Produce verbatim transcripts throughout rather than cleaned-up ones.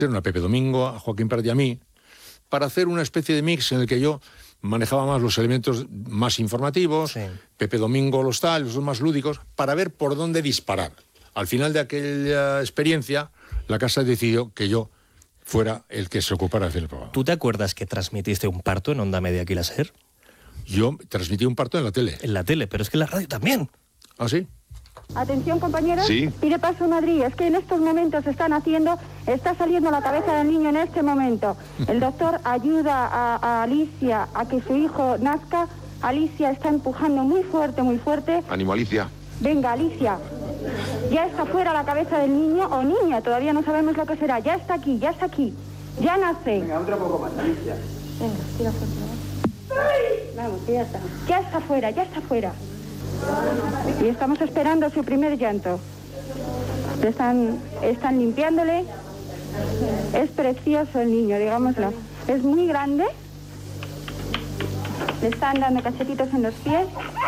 a Pepe Domingo, a Joaquín Prat y a mí, para hacer una especie de mix en el que yo manejaba más los elementos más informativos, sí. Pepe Domingo los tal, los más lúdicos, para ver por dónde disparar. Al final de aquella experiencia, la casa decidió que yo fuera el que se ocupara de hacer el programa. ¿Tú te acuerdas que transmitiste un parto en Onda Media aquí la SER? Yo transmití un parto en la tele. En la tele, pero es que en la radio también. ¿Ah, sí? Atención, compañeros. Sí. Pide paso Madrid. Es que en estos momentos están haciendo, está saliendo la cabeza del niño en este momento. El doctor ayuda a, a Alicia a que su hijo nazca. Alicia está empujando muy fuerte, muy fuerte. Ánimo, Alicia. Venga, Alicia. Ya está fuera la cabeza del niño o niña, todavía no sabemos lo que será. Ya está aquí, ya está aquí. Ya nace. Venga, otro poco más, Alicia. Venga, tira fuerte. Vamos, que ya está. Ya está fuera, ya está fuera. Y estamos esperando su primer llanto. Están, están limpiándole. Es precioso el niño, digámoslo. Es muy grande. Le están dando cachetitos en los pies.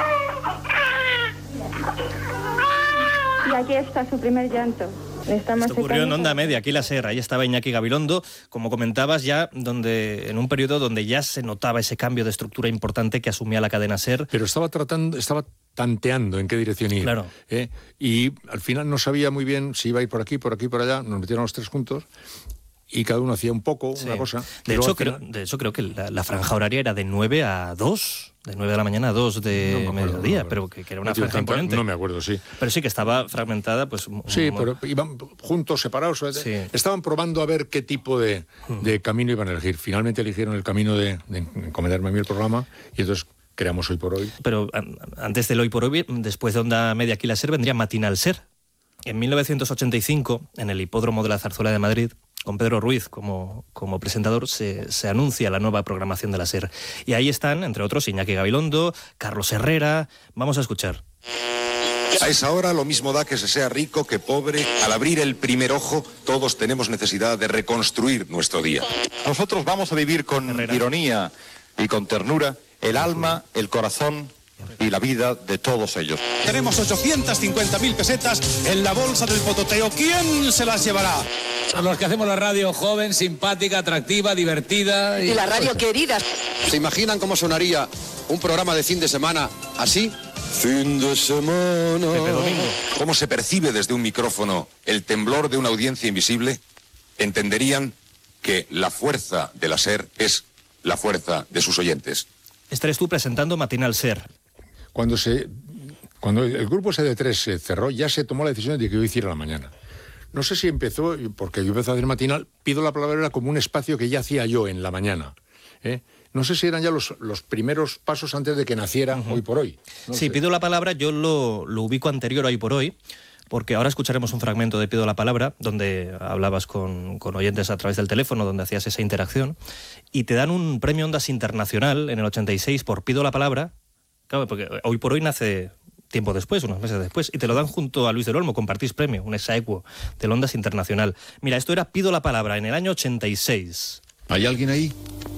Y aquí está su primer llanto. Esto ocurrió en Onda Media, aquí la SER. Ahí estaba Iñaki Gabilondo, como comentabas, ya donde en un periodo donde ya se notaba ese cambio de estructura importante que asumía la cadena SER. Pero estaba tratando, estaba tanteando en qué dirección ir. Claro. ¿eh? Y al final no sabía muy bien si iba a ir por aquí, por aquí, por allá. Nos metieron los tres juntos y cada uno hacía un poco, sí. una cosa. De hecho, creo, final... de hecho, creo que la, la franja horaria era de nueve a dos. De nueve de la mañana a dos de no acuerdo, mediodía, no pero que, que era una no, franja tanta, imponente. No me acuerdo, sí. Pero sí que estaba fragmentada, pues... Sí, un... pero iban juntos, separados. Sí. Estaban probando a ver qué tipo de, de camino iban a elegir. Finalmente eligieron el camino de, de encomendarme a mí el programa y entonces creamos Hoy por Hoy. Pero antes del Hoy por Hoy, después de Onda Media aquí la SER, vendría Matinal SER. En mil novecientos ochenta y cinco, en el hipódromo de la Zarzuela de Madrid, con Pedro Ruiz como, como presentador, se, se anuncia la nueva programación de la SER. Y ahí están, entre otros, Iñaki Gabilondo, Carlos Herrera. Vamos a escuchar. A esa hora lo mismo da que se sea rico que pobre. Al abrir el primer ojo, todos tenemos necesidad de reconstruir nuestro día. Nosotros vamos a vivir con Herrera. ironía y con ternura el alma, el corazón y la vida de todos ellos. Tenemos ochocientas cincuenta mil pesetas en la bolsa del pototeo. ¿Quién se las llevará? A los que hacemos la radio joven, simpática, atractiva, divertida. Y, y la radio querida. ¿Se imaginan cómo sonaría un programa de fin de semana así? Fin de semana. Pepe Domingo. ¿Cómo se percibe desde un micrófono el temblor de una audiencia invisible? Entenderían que la fuerza de la SER es la fuerza de sus oyentes. Estarás tú presentando Matinal SER. Cuando, se, cuando el grupo ese de tres se cerró, ya se tomó la decisión de que yo hiciera la mañana. No sé si empezó, porque yo empecé a hacer matinal, pido la palabra, era como un espacio que ya hacía yo en la mañana. ¿eh? No sé si eran ya los, los primeros pasos antes de que naciera uh-huh. Hoy por Hoy. No sí, sé. Pido la palabra, yo lo, lo ubico anterior a Hoy por Hoy, porque ahora escucharemos un fragmento de Pido la palabra, donde hablabas con, con oyentes a través del teléfono, donde hacías esa interacción, y te dan un premio Ondas Internacional en el ochenta y seis por Pido la palabra. Claro, porque Hoy por Hoy nace tiempo después, unos meses después, y te lo dan junto a Luis del Olmo, compartís premio, un exaequo del Ondas Internacional. Mira, esto era Pido la palabra en el año ochenta y seis. ¿Hay alguien ahí?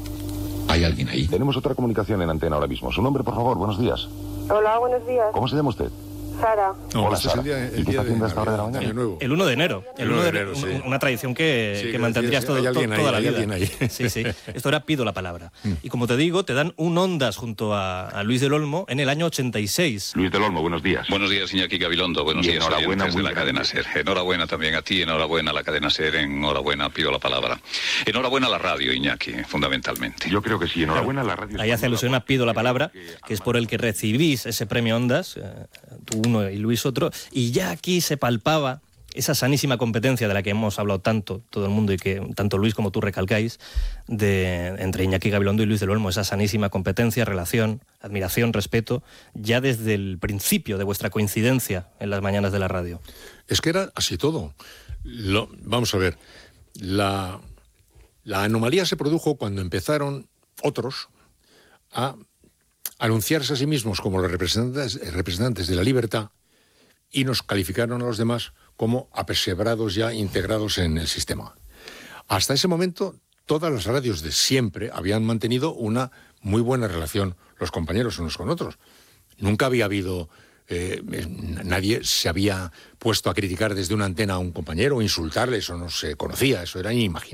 ¿Hay alguien ahí? Tenemos otra comunicación en antena ahora mismo. Su nombre, por favor, buenos días. Hola, buenos días. ¿Cómo se llama usted? Sara. No, Hola, este Sara. es el día, el ¿Y qué está haciendo a esta hora de la mañana? Nuevo. El uno de enero. El uno de enero, sí. Una tradición que, sí, que mantendrías sí, todo, hay to, ahí, toda la hay vida. Ahí. Sí, sí. Esto era Pido la palabra. Mm. Y como te digo, te dan un Ondas junto a, a Luis del Olmo en el año ochenta y seis. Luis del Olmo, buenos días. Buenos días, Iñaki Gabilondo. Buenos y días, enhorabuena oyentes de la cadena SER. Enhorabuena también a ti, enhorabuena a la cadena SER, enhorabuena, Pido la palabra. Enhorabuena a la radio, Iñaki, fundamentalmente. Yo creo que sí, enhorabuena claro. a la radio. Ahí hace alusión a Pido la palabra, que es por el que recibís ese premio Ondas, eh, tú uno y Luis otro, y ya aquí se palpaba esa sanísima competencia de la que hemos hablado tanto todo el mundo y que tanto Luis como tú recalcáis, de, entre Iñaki Gabilondo y Luis del Olmo, esa sanísima competencia, relación, admiración, respeto, ya desde el principio de vuestra coincidencia en las mañanas de la radio. Es que era así todo. Lo, vamos a ver, la, la anomalía se produjo cuando empezaron otros a anunciarse a sí mismos como los representantes, representantes de la libertad y nos calificaron a los demás como apesebrados ya integrados en el sistema. Hasta ese momento, todas las radios de siempre habían mantenido una muy buena relación los compañeros unos con otros. Nunca había habido Eh, nadie se había puesto a criticar desde una antena a un compañero o insultarle, eso no se conocía, eso era inimaginable.